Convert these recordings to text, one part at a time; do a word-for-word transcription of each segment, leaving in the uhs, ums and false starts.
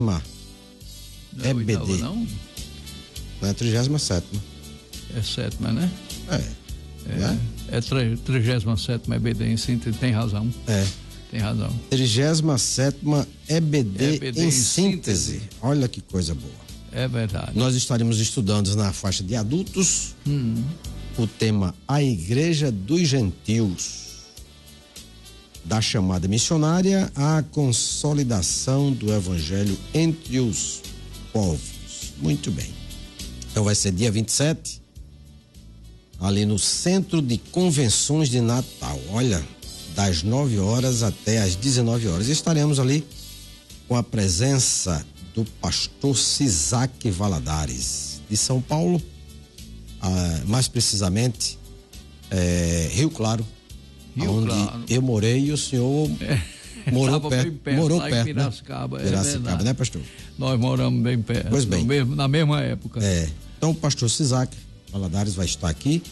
Não é E B D. oitava, não? Não é trigésima sétima. É sétima, né? É. É, Né? é trigésima sétima E B D em síntese, tem razão. É. Tem razão. trigésima sétima E B D, E B D em, em síntese. síntese. Olha que coisa boa. É verdade. Nós estaremos estudando na faixa de adultos Hum. o tema A Igreja dos Gentios, da chamada missionária à consolidação do evangelho entre os povos. Muito bem. Então vai ser dia vinte e sete, ali no Centro de Convenções de Natal. Olha, das nove horas até as dezenove horas. Estaremos ali com a presença do pastor Cisaque Valadares, de São Paulo, ah, mais precisamente eh, Rio Claro, Rio onde Claro. eu morei e o senhor morou Tava perto, bem perto, morou lá em perto, Piracicaba, né? é Piracicaba, verdade. né, pastor? Nós moramos bem perto. Pois bem. no mesmo- na mesma época. É. Então o pastor Cisaque Valadares vai estar aqui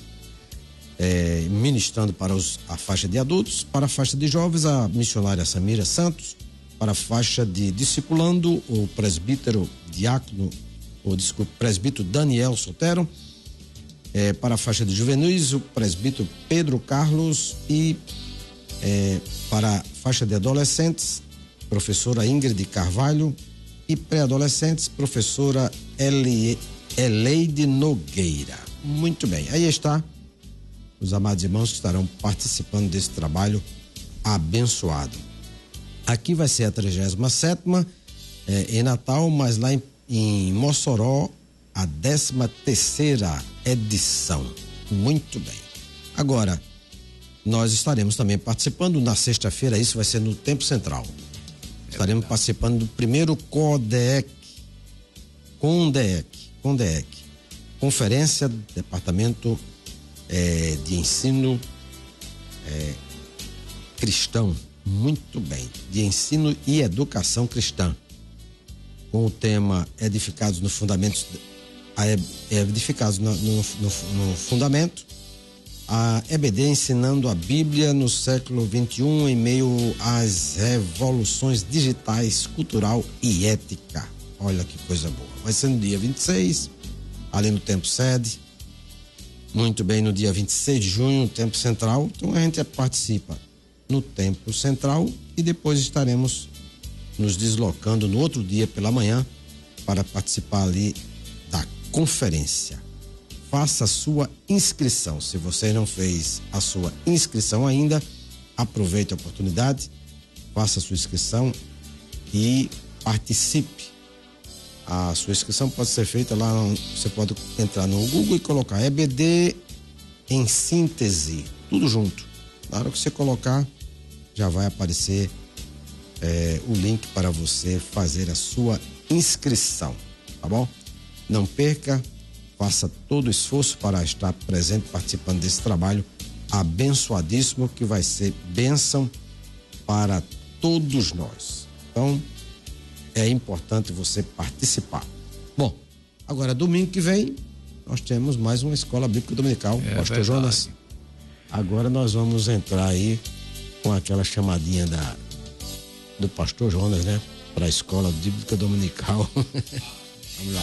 é, ministrando para os, a faixa de adultos, para a faixa de jovens, a missionária Samira Santos, para a faixa de discipulando, o presbítero diácono, ou desculpe, presbítero Daniel Sotero, é, para a faixa de juvenis, o presbítero Pedro Carlos e é, para a faixa de adolescentes, professora Ingrid Carvalho, e pré-adolescentes, professora Elie, Eleide Nogueira. Muito bem, aí está os amados irmãos que estarão participando desse trabalho abençoado. Aqui vai ser a trigésima sétima eh, em Natal, mas lá em, em Mossoró, a décima terceira edição. Muito bem. Agora, nós estaremos também participando na sexta-feira, isso vai ser no Tempo Central. Estaremos participando do primeiro CODEEC, CONDEEC, CONDEEC, Conferência do Departamento eh, de Ensino eh, Cristão. Muito bem, de ensino e educação cristã, com o tema Edificados no Fundamento, Edificados no, no, no, no Fundamento, a E B D ensinando a Bíblia no século vinte e um em meio às revoluções digitais, cultural e ética. Olha que coisa boa. Vai ser no dia vinte e seis, ali no Tempo Sede. Muito bem, no dia vinte e seis de junho, no Tempo Central. Então a gente participa no Tempo Central e depois estaremos nos deslocando no outro dia pela manhã para participar ali da conferência. Faça a sua inscrição. Se você não fez a sua inscrição ainda, aproveite a oportunidade, faça a sua inscrição e participe. A sua inscrição pode ser feita lá, você pode entrar no Google e colocar E B D em síntese, tudo junto. Na hora que você colocar, já vai aparecer é, o link para você fazer a sua inscrição, tá bom? Não perca, faça todo o esforço para estar presente, participando desse trabalho abençoadíssimo que vai ser bênção para todos nós. Então, é importante você participar. Bom, agora domingo que vem, nós temos mais uma escola bíblica dominical, É pastor verdade. Jonas. Agora nós vamos entrar aí com aquela chamadinha da, do pastor Jonas, né? Para a escola bíblica dominical. Vamos lá.